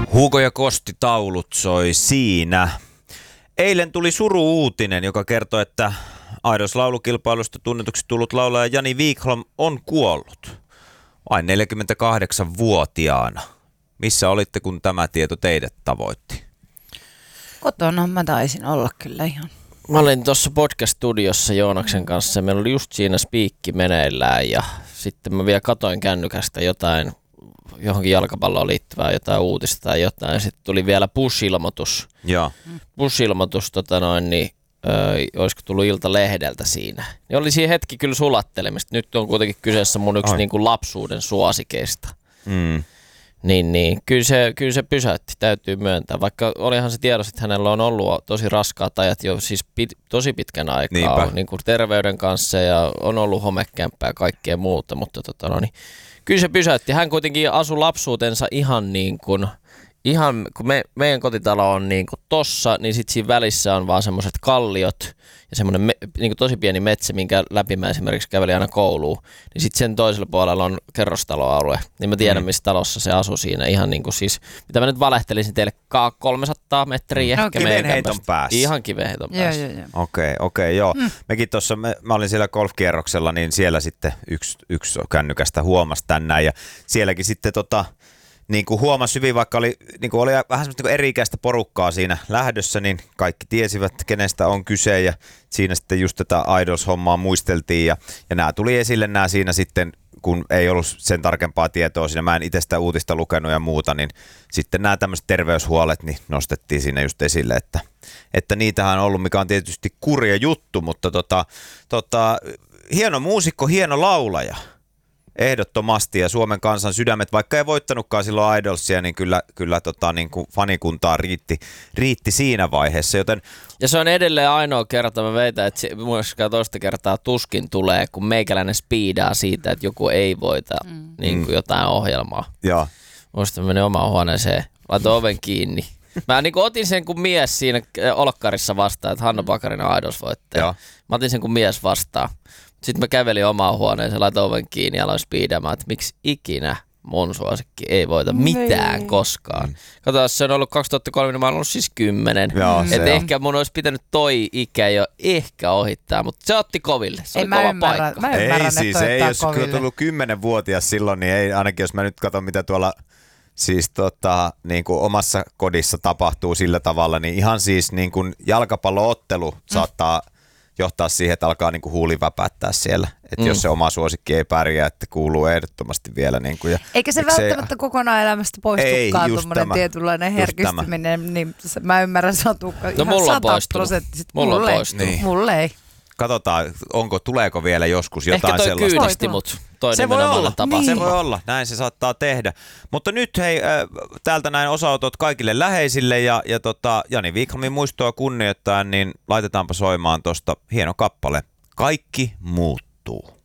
Hugo ja Kosti taulut soi siinä. Eilen tuli suru-uutinen, joka kertoi, että Aidos-laulukilpailusta tunnetuksi tullut laulaja Jani Wikholm on kuollut. Vain 48-vuotiaana. Missä olitte, kun tämä tieto teidät tavoitti? Kotona mä taisin olla kyllä ihan. Mä olin tuossa podcast-studiossa Joonaksen kanssa. Meillä oli just siinä spiikki meneillään ja sitten mä vielä katoin kännykästä jotain, johonkin jalkapalloon liittyvää jotain uutista tai jotain. Sitten tuli vielä push-ilmoitus. Joo. Push-ilmoitus, olisiko tullut Iltalehdeltä siinä. Ja oli siinä hetki kyllä sulattelemista. Nyt on kuitenkin kyseessä mun yksi niin kuin lapsuuden suosikeista. Niin, kyllä se pysäytti, täytyy myöntää. Vaikka olihan se tiedossa, että hänellä on ollut tosi raskaat ajat jo siis tosi pitkän aikaa niin kuin terveyden kanssa ja on ollut homekämppää ja kaikkea muuta, mutta kyllä se pysäytti. Hän kuitenkin asui lapsuutensa ihan niin kuin, kun meidän kotitalo on niin kuin tossa, niin sitten siinä välissä on vaan semmoiset kalliot ja semmoinen niin kuin tosi pieni metsä, minkä läpi mä esimerkiksi kävelin aina kouluun. Niin sitten sen toisella puolella on kerrostaloalue. Niin mä tiedän, missä talossa se asui siinä ihan niin kuin siis, mitä mä nyt valehtelisin teille, 300 metriä ehkä kivenheiton päässä. Ihan kivenheiton päässä. Okei, joo. Mekin tuossa, mä olin siellä golfkierroksella, niin siellä sitten yksi kännykästä huomasi tänään ja sielläkin sitten niin kuin huomasi hyvin, vaikka oli vähän semmoista niin eri-ikäistä porukkaa siinä lähdössä, niin kaikki tiesivät, kenestä on kyse ja siinä sitten just tätä Idols-hommaa muisteltiin ja nämä tuli esille siinä sitten, kun ei ollut sen tarkempaa tietoa siinä, mä en itse sitä uutista lukenut ja muuta, niin sitten nämä tämmöiset terveyshuolet niin nostettiin siinä just esille, että niitähän on ollut, mikä on tietysti kurja juttu, mutta hieno muusikko, hieno laulaja. Ehdottomasti ja Suomen kansan sydämet, vaikka ei voittanutkaan silloin Idolsia, niin kyllä niin kuin fanikuntaa riitti siinä vaiheessa. Joten ja se on edelleen ainoa kerta, mä veitän, että myöskään toista kertaa tuskin tulee, kun meikäläinen speedaa siitä, että joku ei voita niin kuin jotain ohjelmaa. Joo. Muistan, menin omaan huoneeseen, laitoin oven kiinni. Mä niin kuin otin sen kuin mies siinä olkkarissa vastaan, että Hanna Pakarinen Idols voittaja. Mä otin sen kuin mies vastaan. Sitten mä kävelin omaan huoneeseen, laitoin oven kiinni ja aloin speedaamaan, että miksi ikinä mun suosikki ei voita mitään koskaan. Katsotaan, se on ollut 2003, niin mä oon ollut siis 10. Että ehkä mun olisi pitänyt toi ikä jo ehkä ohittaa, mutta se otti koville. Se oli kova paikka. Mä ymmärrän, ei siis, ei jos kyllä tullut 10-vuotias silloin, niin ei ainakin jos mä nyt katson mitä tuolla siis niin kuin omassa kodissa tapahtuu sillä tavalla, niin ihan siis niin kuin jalkapalloottelu saattaa johtaa siihen, että alkaa niinku huuli väpättää siellä. Että jos se oma suosikki ei pärjää, että kuuluu ehdottomasti vielä. Niinku, ja eikä se välttämättä kokonaan elämästä poistukaan tuommoinen tietynlainen herkistyminen, niin mä ymmärrän Satukka ihan 100%. Mulla on poistunut. Niin. Mulle ei. Katsotaan, tuleeko vielä joskus jotain sellaista. Ehkä toi kyynisti mut. Se voi olla. Niin. Se voi olla, näin se saattaa tehdä. Mutta nyt hei, täältä näin osanotot kaikille läheisille ja Jani Wikholmin muistoa kunnioittaen, niin laitetaanpa soimaan tuosta hieno kappale. Kaikki muuttuu.